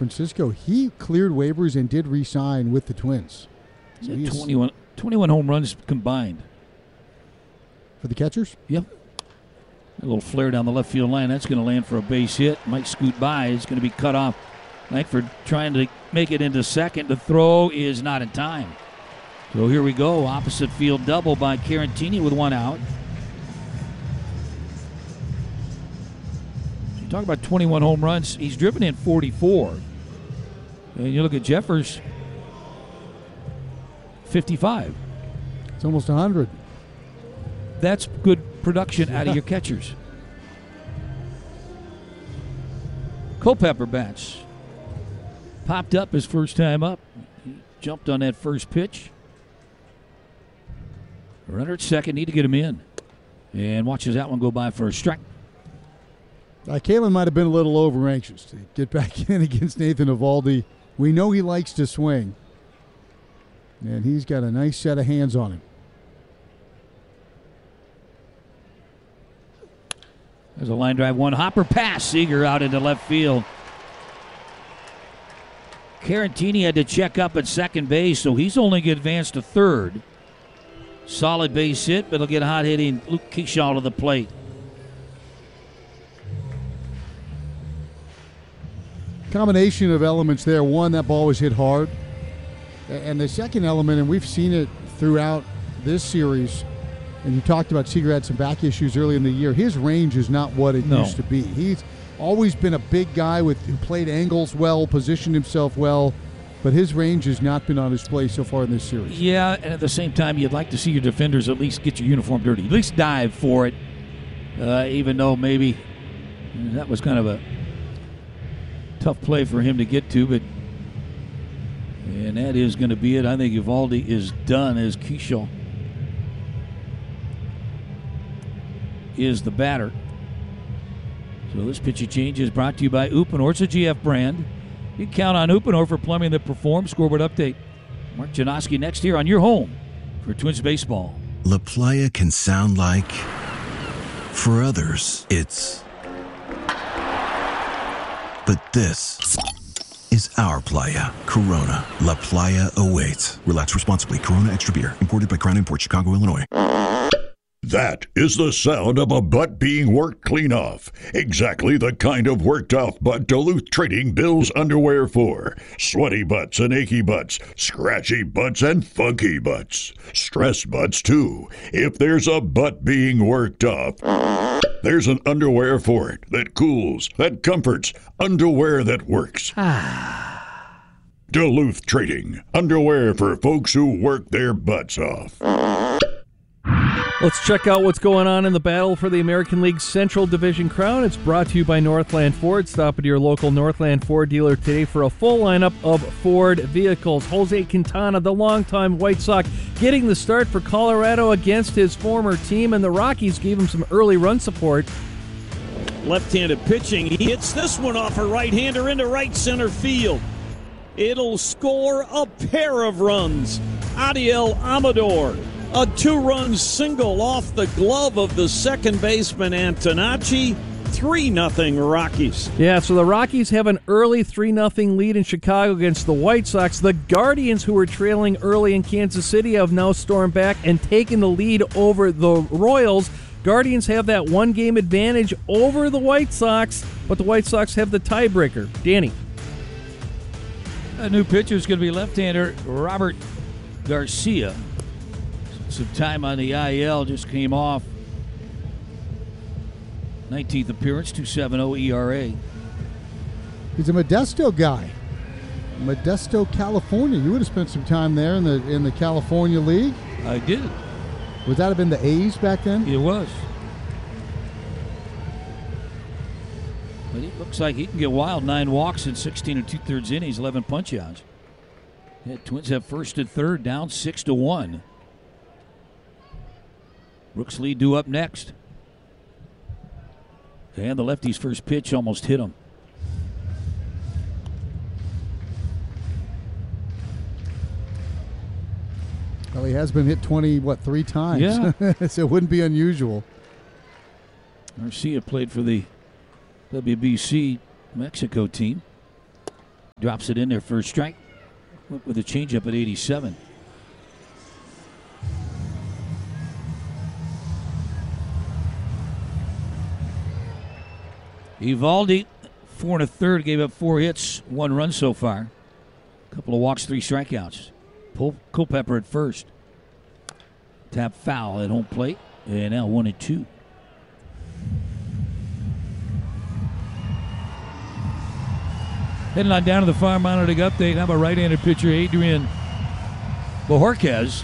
Francisco. He cleared waivers and did re-sign with the Twins. So 21 home runs combined. For the catchers? Yep. A little flare down the left field line. That's going to land for a base hit. Might scoot by. It's going to be cut off. Langford trying to make it into second. The throw is not in time. So here we go. Opposite field double by Carantini with one out. You talk about 21 home runs. He's driven in 44. And you look at Jeffers, 55. It's almost 100. That's good production out of your catchers. Culpepper bats. Popped up his first time up. He jumped on that first pitch. Runner at second, need to get him in. And watches that one go by for a strike. Kalen might have been a little over anxious to get back in against Nathan Eovaldi. We know he likes to swing. And he's got a nice set of hands on him. There's a line drive, one hopper pass. Seager out into left field. Carantini had to check up at second base, so he's only get advanced to third. Solid base hit, but he'll get hot hitting Luke Kershaw to the plate. Combination of elements there. One, that ball was hit hard. And the second element, and we've seen it throughout this series, and you talked about Seager had some back issues early in the year. His range is not what it used to be. He's always been a big guy who played angles well, positioned himself well, but his range has not been on display so far in this series. Yeah, and at the same time, you'd like to see your defenders at least get your uniform dirty. At least dive for it, even though maybe that was kind of a tough play for him to get to, and that is going to be it. I think Eovaldi is done as Kershaw is the batter. So this pitch change is brought to you by Uponor. It's a GF brand. You can count on Uponor for plumbing that performs. Scoreboard update. Mark Janoski next here on your home for Twins baseball. La Playa can sound like, for others, it's. But this is our playa. Corona. La Playa awaits. Relax responsibly. Corona Extra Beer. Imported by Crown Imports, Chicago, Illinois. That is the sound of a butt being worked clean off. Exactly the kind of worked off butt Duluth Trading bills underwear for. Sweaty butts and achy butts, scratchy butts and funky butts. Stress butts too. If there's a butt being worked off, there's an underwear for it that cools, that comforts, underwear that works. Duluth Trading. Underwear for folks who work their butts off. Let's check out what's going on in the battle for the American League Central Division crown. It's brought to you by Northland Ford. Stop at your local Northland Ford dealer today for a full lineup of Ford vehicles. Jose Quintana, the longtime White Sox, getting the start for Colorado against his former team, and the Rockies gave him some early run support. Left-handed pitching. He hits this one off a right-hander into right center field. It'll score a pair of runs. Adiel Amador. A two-run single off the glove of the second baseman Antonacci. 3-0 Rockies. Yeah, so the Rockies have an early 3-0 lead in Chicago against the White Sox. The Guardians, who were trailing early in Kansas City, have now stormed back and taken the lead over the Royals. Guardians have that one-game advantage over the White Sox, but the White Sox have the tiebreaker. Danny. A new pitcher is going to be left-hander Robert Garcia. Some time on the IL, just came off. 19th appearance, 2.70 ERA. He's a Modesto guy. Modesto, California. You would have spent some time there in the California League. I did. Would that have been the A's back then? It was. But he looks like he can get wild. 9 walks in 16 2/3 innings, 11 punch-outs. Yeah, Twins have first and third, down 6-1. Brooks Lee due up next. And the lefty's first pitch almost hit him. Well, he has been hit 3 times. Yeah. So it wouldn't be unusual. Garcia played for the WBC Mexico team. drops it in there for a strike. Went with a changeup at 87. Eovaldi, 4 1/3, gave up 4 hits, 1 run so far. Couple of walks, 3 strikeouts. Culpepper at first. Tap foul at home plate, and now 1-2. Heading on down to the Farm Monitoring update. How about right-handed pitcher Adrian Bohorquez?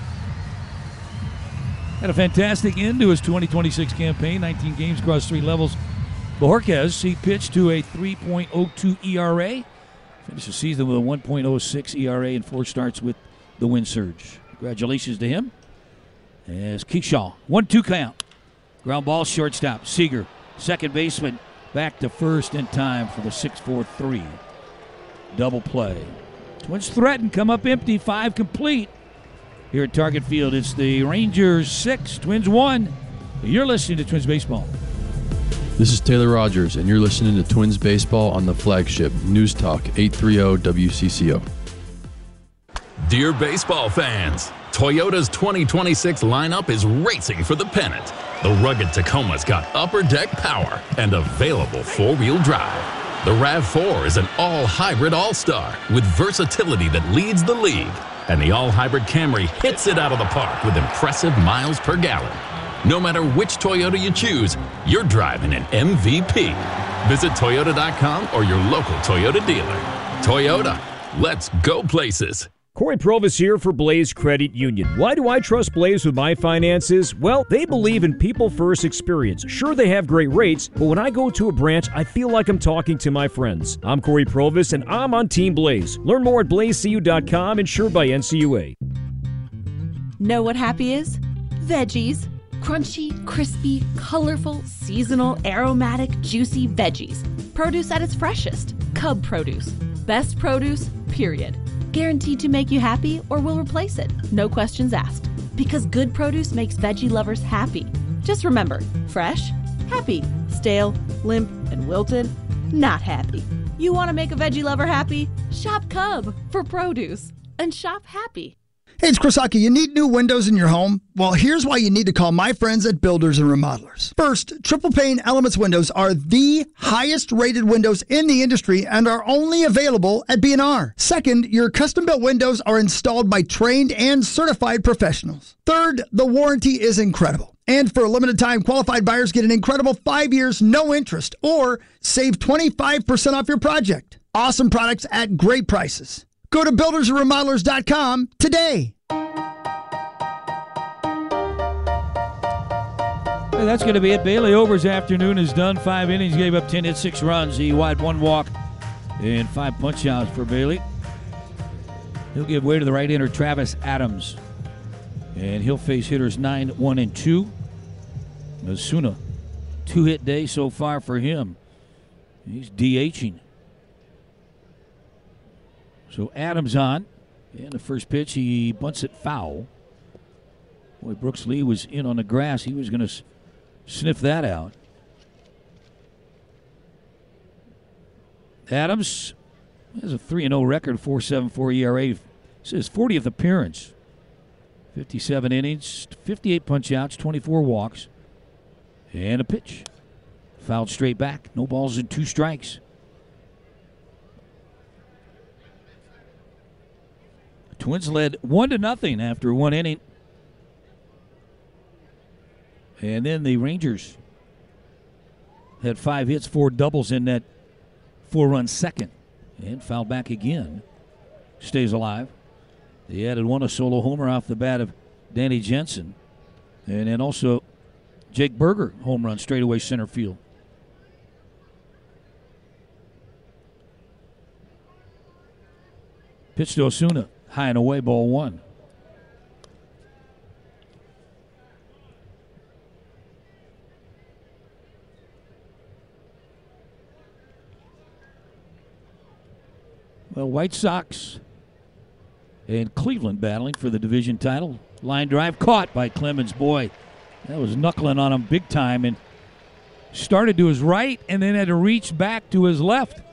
Had a fantastic end to his 2026 campaign. 19 games across 3 levels. Bohorquez, he pitched to a 3.02 ERA. Finished the season with a 1.06 ERA and 4 starts with the Wind Surge. Congratulations to him. As Keyshaw, 1-2 count. Ground ball, shortstop. Seager, second baseman, back to first in time for the 6-4-3. Double play. Twins threaten, come up empty, 5 complete. Here at Target Field, it's the Rangers 6, Twins 1. You're listening to Twins Baseball. This is Taylor Rogers, and you're listening to Twins Baseball on the flagship News Talk 830 WCCO. Dear baseball fans, Toyota's 2026 lineup is racing for the pennant. The rugged Tacoma's got upper deck power and available 4-wheel drive. The RAV4 is an all-hybrid all-star with versatility that leads the league. And the all-hybrid Camry hits it out of the park with impressive miles per gallon. No matter which Toyota you choose, you're driving an MVP. Visit Toyota.com or your local Toyota dealer. Toyota, let's go places. Corey Provis here for Blaze Credit Union. Why do I trust Blaze with my finances? Well, they believe in people-first experience. Sure, they have great rates, but when I go to a branch, I feel like I'm talking to my friends. I'm Corey Provis, and I'm on Team Blaze. Learn more at blazecu.com, insured by NCUA. Know what happy is? Veggies. Crunchy, crispy, colorful, seasonal, aromatic, juicy veggies. Produce at its freshest. Cub produce. Best produce, period. Guaranteed to make you happy or will replace it. No questions asked. Because good produce makes veggie lovers happy. Just remember, fresh, happy. Stale, limp, and wilted, not happy. You want to make a veggie lover happy? Shop Cub for produce. And shop happy. Hey, it's Chris Hockey. You need new windows in your home? Well, here's why you need to call my friends at Builders and Remodelers. First, Triple Pane Elements windows are the highest rated windows in the industry and are only available at B&R. Second, your custom-built windows are installed by trained and certified professionals. Third, the warranty is incredible. And for a limited time, qualified buyers get an incredible 5 years, no interest, or save 25% off your project. Awesome products at great prices. Go to buildersandremodelers.com today. And that's going to be it. Bailey Over's afternoon is done. 5 innings, gave up 10 hits, 6 runs. He wide 1 walk and 5 punch-outs for Bailey. He'll give way to the right-hander Travis Adams. And he'll face hitters 9, 1, and 2. Osuna, 2-hit day so far for him. He's DHing. So Adams on. And the first pitch, he bunts it foul. Boy, Brooks Lee was in on the grass. He was going to sniff that out. Adams has a 3-0 record, 4.74 ERA. It's his 40th appearance. 57 innings, 58 punch-outs, 24 walks. And a pitch. Fouled straight back. No balls and 2 strikes. Twins led 1-0 after 1 inning. And then the Rangers had 5 hits, 4 doubles in that 4-run second. And fouled back again. Stays alive. They added a solo homer off the bat of Danny Jensen. And then also Jake Berger, home run straightaway center field. Pitch to Osuna. High and away, ball 1. Well, White Sox and Cleveland battling for the division title. Line drive caught by Clemens. Boy, that was knuckling on him big time and started to his right and then had to reach back to his left.